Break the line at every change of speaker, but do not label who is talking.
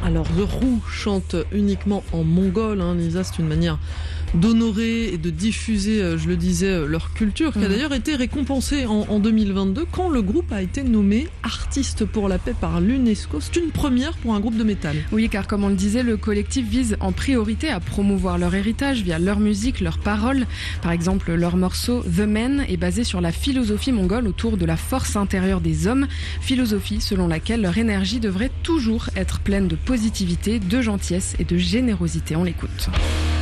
Alors, The Roux chante uniquement en mongol, Lisa, c'est une manière d'honorer et de diffuser, je le disais, leur culture, qui a d'ailleurs été récompensée en 2022 quand le groupe a été nommé artiste pour la paix par l'UNESCO. C'est une première pour un groupe de métal.
Oui, car comme on le disait, le collectif vise en priorité à promouvoir leur héritage via leur musique, leurs paroles. Par exemple, leur morceau The Man est basé sur la philosophie mongole autour de la force intérieure des hommes, philosophie selon laquelle leur énergie devrait toujours être pleine de positivité, de gentillesse et de générosité. On l'écoute.